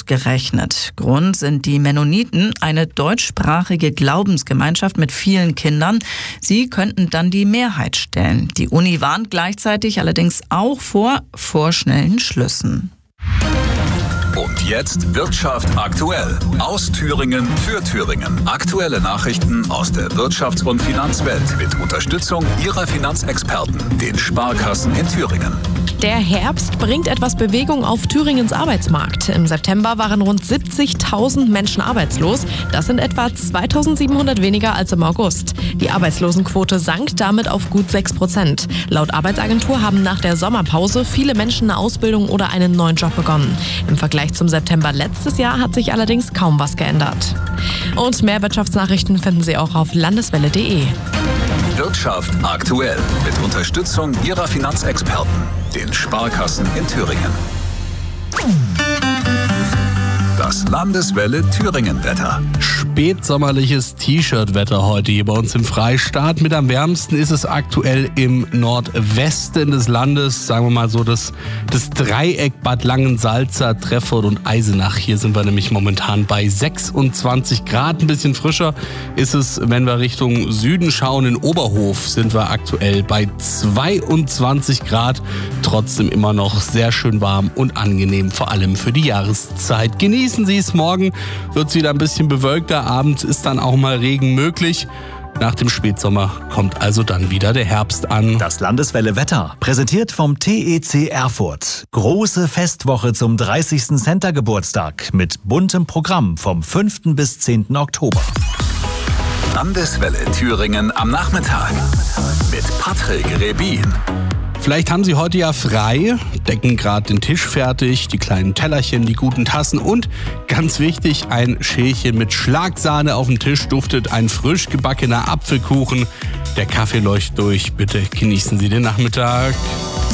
ausgerechnet. Grund sind die Mennoniten, eine deutschsprachige Glaubensgemeinschaft mit vielen Kindern. Sie könnten dann die Mehrheit stellen. Die Uni warnt gleichzeitig allerdings auch vor vorschnellen Schlüssen. Und jetzt Wirtschaft aktuell. Aus Thüringen für Thüringen. Aktuelle Nachrichten aus der Wirtschafts- und Finanzwelt mit Unterstützung Ihrer Finanzexperten, den Sparkassen in Thüringen. Der Herbst bringt etwas Bewegung auf Thüringens Arbeitsmarkt. Im September waren rund 70.000 Menschen arbeitslos. Das sind etwa 2.700 weniger als im August. Die Arbeitslosenquote sank damit auf gut 6%. Laut Arbeitsagentur haben nach der Sommerpause viele Menschen eine Ausbildung oder einen neuen Job begonnen. Im Vergleich zum September letztes Jahr hat sich allerdings kaum was geändert. Und mehr Wirtschaftsnachrichten finden Sie auch auf landeswelle.de. Wirtschaft aktuell mit Unterstützung Ihrer Finanzexperten, den Sparkassen in Thüringen. Das Landeswelle Thüringen-Wetter. Spätsommerliches T-Shirt-Wetter heute hier bei uns im Freistaat. Mit am wärmsten ist es aktuell im Nordwesten des Landes, sagen wir mal so das Dreieck Bad Langensalza, Treffurt und Eisenach. Hier sind wir nämlich momentan bei 26 Grad. Ein bisschen frischer ist es, wenn wir Richtung Süden schauen. In Oberhof sind wir aktuell bei 22 Grad. Trotzdem immer noch sehr schön warm und angenehm, vor allem für die Jahreszeit. Genießen Sie es. Morgen wird es wieder ein bisschen bewölkter. Abends ist dann auch mal Regen möglich. Nach dem Spätsommer kommt also dann wieder der Herbst an. Das Landeswelle Wetter, präsentiert vom TEC Erfurt. Große Festwoche zum 30. Center-Geburtstag mit buntem Programm vom 5. bis 10. Oktober. Landeswelle Thüringen am Nachmittag mit Patrick Rebin. Vielleicht haben Sie heute ja frei, decken gerade den Tisch fertig, die kleinen Tellerchen, die guten Tassen und, ganz wichtig, ein Schälchen mit Schlagsahne auf dem Tisch duftet ein frisch gebackener Apfelkuchen. Der Kaffee leuchtet durch, bitte genießen Sie den Nachmittag.